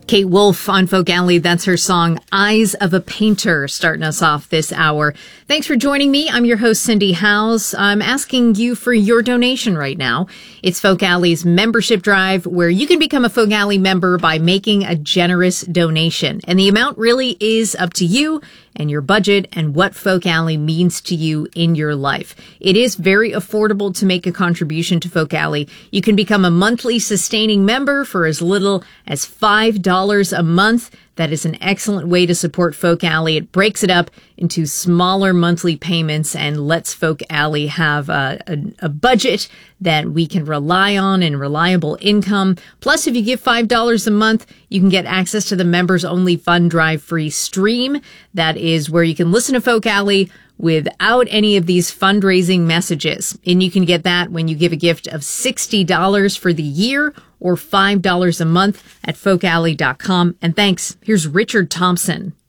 Kate Wolf on Folk Alley. That's her song, Eyes of a Painter, starting us off this hour. Thanks for joining me. I'm your host, Cindy Howes. I'm asking you for your donation right now. It's Folk Alley's membership drive, where you can become a Folk Alley member by making a generous donation. And the amount really is up to you and your budget and what Folk Alley means to you in your life. It is very affordable to make a contribution to Folk Alley. You can become a monthly sustaining member for as little as $5 a month. That is an excellent way to support Folk Alley. It breaks it up into smaller monthly payments and lets Folk Alley have a budget that we can rely on and reliable income. Plus, if you give $5 a month, you can get access to the members-only Fund Drive free stream. That is where you can listen to Folk Alley without any of these fundraising messages. And you can get that when you give a gift of $60 for the year or $5 a month at folkalley.com. And thanks. Here's Richard Thompson.